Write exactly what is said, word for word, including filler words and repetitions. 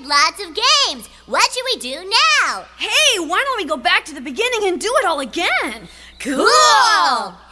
lots of games. What should we do now? Hey, why don't we go back to the beginning and do it all again? Cool!